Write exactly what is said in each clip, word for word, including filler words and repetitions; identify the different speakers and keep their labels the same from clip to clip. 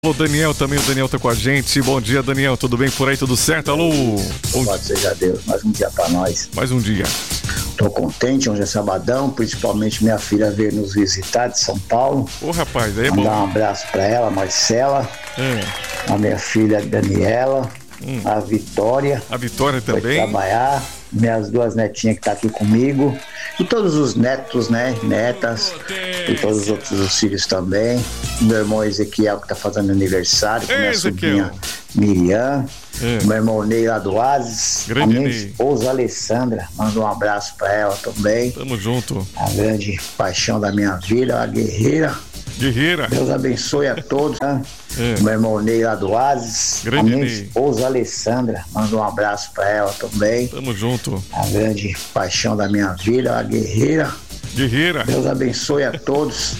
Speaker 1: O Daniel também, o Daniel tá com a gente. Bom dia, Daniel, tudo bem por aí, tudo certo? Alô?
Speaker 2: Louvado seja Deus, mais um dia pra nós.
Speaker 1: Mais um dia.
Speaker 2: Tô contente, hoje é sabadão, principalmente minha filha veio nos visitar de São Paulo.
Speaker 1: Ô, rapaz, aí é
Speaker 2: Mandar
Speaker 1: bom.
Speaker 2: um abraço pra ela, Marcela,
Speaker 1: Hum.
Speaker 2: a minha filha Daniela,
Speaker 1: Hum.
Speaker 2: a Vitória.
Speaker 1: A Vitória
Speaker 2: Foi
Speaker 1: também.
Speaker 2: trabalhar, minhas duas netinhas que tá aqui comigo, e todos os netos, né, netas, e todos os outros os filhos também. Meu irmão Ezequiel que tá fazendo aniversário, com
Speaker 1: Ei,
Speaker 2: minha
Speaker 1: Ezequiel.
Speaker 2: sobrinha Miriam,
Speaker 1: É.
Speaker 2: meu irmão Ney lá do Oasis, a
Speaker 1: Grande
Speaker 2: minha
Speaker 1: Ney.
Speaker 2: esposa Alessandra, manda um abraço pra ela também,
Speaker 1: Tamo junto.
Speaker 2: a grande paixão da minha vida, a guerreira.
Speaker 1: Guerreira.
Speaker 2: Deus abençoe a todos, né?
Speaker 1: É.
Speaker 2: Meu irmão Ney lá do Oasis,
Speaker 1: Grande
Speaker 2: a minha
Speaker 1: Ney.
Speaker 2: esposa Alessandra, manda um abraço pra ela também,
Speaker 1: Tamo junto.
Speaker 2: a grande paixão da minha vida, a guerreira.
Speaker 1: Guerreira.
Speaker 2: Deus abençoe a todos.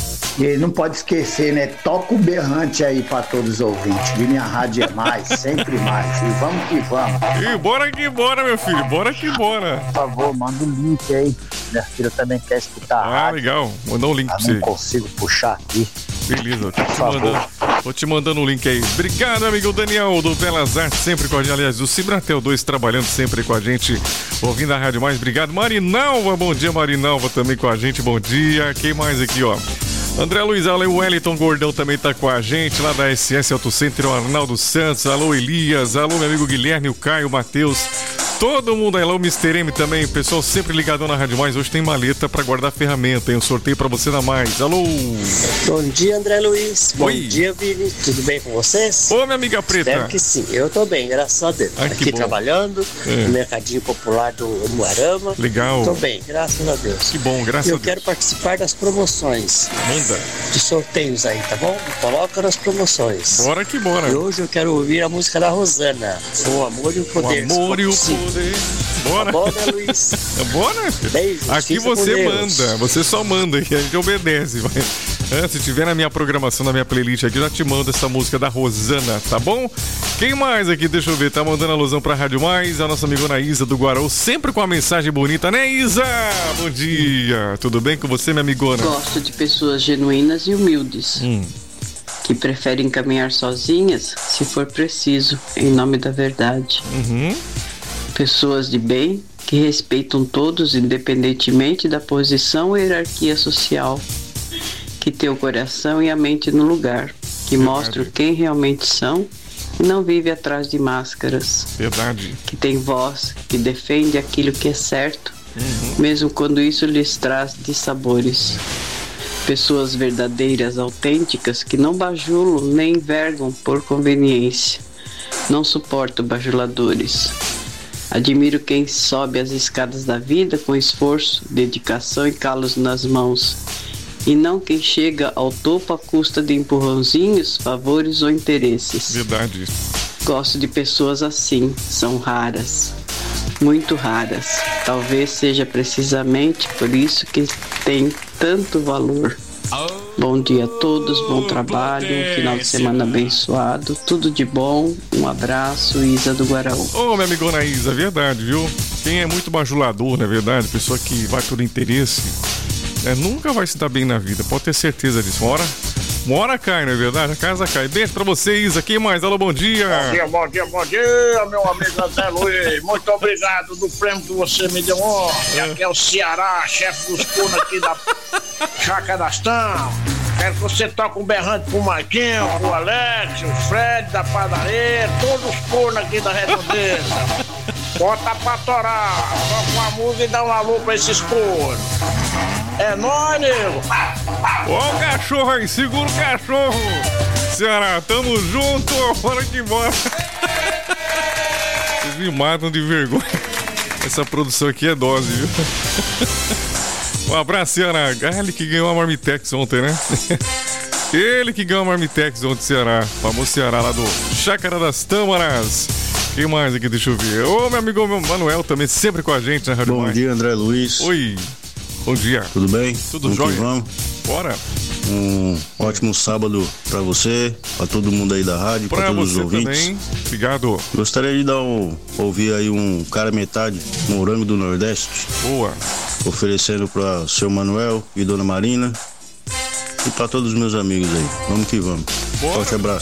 Speaker 2: E não pode esquecer, né? Toca o berrante aí pra todos os ouvintes. De minha rádio é mais, sempre mais. E vamos que vamos.
Speaker 1: E bora que bora, meu filho. Bora que bora.
Speaker 2: Por favor, manda o link aí. Minha filha também quer escutar a
Speaker 1: Ah,
Speaker 2: rádio.
Speaker 1: legal. Mandar um link pra
Speaker 2: Eu não
Speaker 1: você.
Speaker 2: consigo puxar aqui.
Speaker 1: Beleza, tô te
Speaker 2: Por favor.
Speaker 1: mandando. Tô te mandando um link aí. Obrigado, amigo Daniel do Belas Artes, sempre com a gente. Aliás, o Cibratel dois trabalhando sempre com a gente, ouvindo a Rádio Mais. Obrigado. Marinalva, bom dia, Marinalva também com a gente. Bom dia. Quem mais aqui, ó? André Luiz, alô, o Wellington Gordão também tá com a gente, lá da S S Auto Center, o Arnaldo Santos, alô, Elias, alô, meu amigo Guilherme, o Caio, o Matheus, todo mundo aí, alô, mister M também, pessoal sempre ligadão na Rádio Mais, hoje tem maleta pra guardar ferramenta, tem um sorteio pra você na Mais, alô.
Speaker 3: Bom dia, André Luiz. Bom
Speaker 1: Oi.
Speaker 3: dia, Vini. Tudo bem com vocês?
Speaker 1: Ô, minha amiga preta.
Speaker 3: Espero que sim. Eu tô bem, graças a Deus.
Speaker 1: Ai, que
Speaker 3: Aqui
Speaker 1: bom.
Speaker 3: trabalhando
Speaker 1: É.
Speaker 3: no Mercadinho Popular do Moarama.
Speaker 1: Legal.
Speaker 3: Tô bem, graças a Deus.
Speaker 1: Que bom, graças
Speaker 3: Eu
Speaker 1: a Deus.
Speaker 3: quero participar das promoções,
Speaker 1: Manda.
Speaker 3: de sorteios aí, tá bom? Me coloca nas promoções.
Speaker 1: Bora que bora.
Speaker 3: E hoje eu quero ouvir a música da Rosana, O Amor e o
Speaker 1: O
Speaker 3: Poder.
Speaker 1: amor e o
Speaker 3: Sim.
Speaker 1: poder. Bora.
Speaker 3: Tá bom, né, Luiz?
Speaker 1: Bora.
Speaker 3: Beijos.
Speaker 1: Aqui
Speaker 3: fica com
Speaker 1: você
Speaker 3: Deus.
Speaker 1: manda, você só manda e a gente obedece. Vai. É, se tiver na minha programação, na minha playlist aqui, já te mando essa música da Rosana, tá bom? Quem mais aqui? Deixa eu ver, tá mandando alusão pra Rádio Mais, a nossa amigona Isa do Guarau, sempre com a mensagem bonita, né, Isa? Bom dia, tudo bem com você, minha amigona?
Speaker 4: Gosto de pessoas genuínas e humildes,
Speaker 1: Hum,
Speaker 4: que preferem caminhar sozinhas, se for preciso, em nome da verdade.
Speaker 1: uhum,
Speaker 4: Pessoas de bem, que respeitam todos, independentemente da posição ou hierarquia social, que têm o coração e a mente no lugar, que mostram quem realmente são e não vivem atrás de máscaras,
Speaker 1: verdade.
Speaker 4: que tem voz, que defende aquilo que é certo, mesmo quando isso lhes traz dissabores. Pessoas verdadeiras, autênticas, que não bajulam nem envergam por conveniência. Não suporto bajuladores. Admiro quem sobe as escadas da vida com esforço, dedicação e calos nas mãos. E não quem chega ao topo à custa de empurrãozinhos, favores ou interesses.
Speaker 1: Verdade.
Speaker 4: Gosto de pessoas assim, são raras, muito raras. Talvez seja precisamente por isso que tem tanto valor. Bom dia a todos, bom trabalho, um final de semana abençoado, tudo de bom, um abraço, Isa do Guaraú.
Speaker 1: Ô, minha amigona Isa, verdade, viu? Quem é muito bajulador, não é verdade? Pessoa que vai por interesse, né, nunca vai se dar bem na vida, pode ter certeza disso. Uma hora, uma hora cai, não é verdade? A casa cai. Beijo pra você, Isa. Quem mais? Alô, bom dia.
Speaker 5: Bom dia, bom dia, bom dia, meu amigo André Luiz. Muito obrigado do prêmio que você me deu ontem. Aqui é o Ceará, chefe dos cornos aqui da Chácara das Tão. Quero que você toque um berrante pro Marquinho, pro Alex, o Fred da padaria, todos os cornos aqui da redondeza. Bota pra torar, toca uma música e dá um alô pra esses cornos. É nóis, nego.
Speaker 1: Ó o cachorro aí, segura o cachorro. Ceará, tamo junto, bora que bora. Vocês me matam de vergonha. Essa produção aqui é dose, viu? Um abraço, Ceará. Ah, ele que ganhou a Marmitex ontem, né? Ele que ganhou a Marmitex ontem, Ceará. Famoso Ceará lá do Chácara das Tâmaras. Quem mais aqui? Deixa eu ver. Ô, meu amigo meu Manuel também, sempre com a gente na Rádio
Speaker 6: Bom
Speaker 1: Mais.
Speaker 6: dia, André Luiz.
Speaker 1: Oi. Bom dia.
Speaker 6: Tudo bem?
Speaker 1: Tudo
Speaker 6: Vamos que
Speaker 1: jóia?
Speaker 6: Vamos.
Speaker 1: Bora.
Speaker 6: Um ótimo sábado pra você, pra todo mundo aí da rádio, pra
Speaker 1: Pra
Speaker 6: todos os
Speaker 1: você
Speaker 6: ouvintes.
Speaker 1: também. Obrigado.
Speaker 6: Gostaria de dar um, ouvir aí um cara metade, Morango do Nordeste,
Speaker 1: Boa.
Speaker 6: oferecendo pra o seu Manuel e dona Marina e pra todos os meus amigos aí. Vamos que vamos.
Speaker 1: Bora.
Speaker 6: Forte abraço.